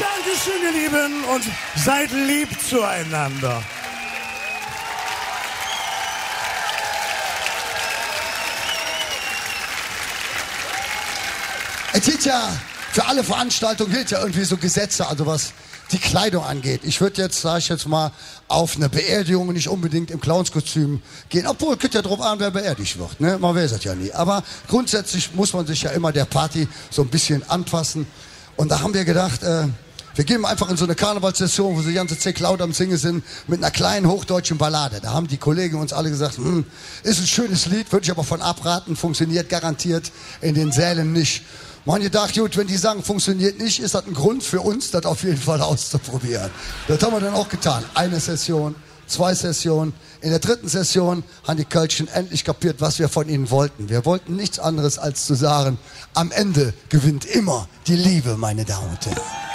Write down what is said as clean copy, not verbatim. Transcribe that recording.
Dankeschön, ihr Lieben, und seid lieb zueinander. Es gilt ja, für alle Veranstaltungen gilt ja irgendwie so Gesetze, also was die Kleidung angeht. Ich würde jetzt, sage ich jetzt mal, auf eine Beerdigung nicht unbedingt im Clownskostüm gehen. Obwohl, es kommt ja drauf an, wer beerdigt wird. Ne? Man weiß es ja nie. Aber grundsätzlich muss man sich ja immer der Party so ein bisschen anpassen. Und da haben wir gedacht, wir gehen einfach in so eine Karnevalssession, wo sie die ganze Zeit laut am Singen sind, mit einer kleinen hochdeutschen Ballade. Da haben die Kollegen uns alle gesagt, ist ein schönes Lied, würde ich aber von abraten, funktioniert garantiert in den Sälen nicht. Man gedacht, gut, wenn die sagen, funktioniert nicht, ist das ein Grund für uns, das auf jeden Fall auszuprobieren. Das haben wir dann auch getan. Eine Session, 2 Sessionen. In der 3. Session haben die Kölschen endlich kapiert, was wir von ihnen wollten. Wir wollten nichts anderes als zu sagen, am Ende gewinnt immer die Liebe, meine Damen und Herren.